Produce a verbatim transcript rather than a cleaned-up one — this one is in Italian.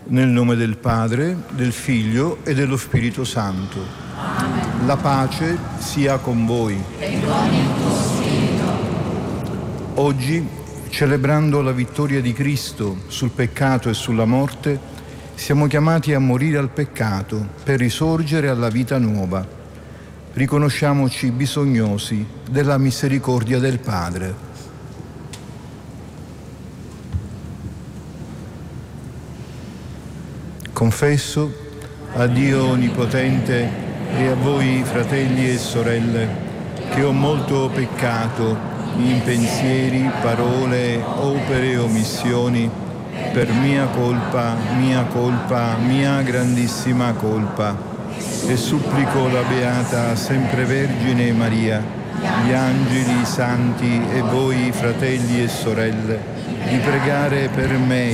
Nel nome del Padre, del Figlio e dello Spirito Santo. Amen. La pace sia con voi. E con il tuo spirito. Oggi, celebrando la vittoria di Cristo sul peccato e sulla morte, siamo chiamati a morire al peccato per risorgere alla vita nuova. Riconosciamoci bisognosi della misericordia del Padre. Confesso a Dio Onnipotente e a voi, fratelli e sorelle, che ho molto peccato in pensieri, parole, opere e omissioni, per mia colpa, mia colpa, mia grandissima colpa. E supplico la Beata Sempre Vergine Maria, gli angeli, i santi e voi, fratelli e sorelle, di pregare per me,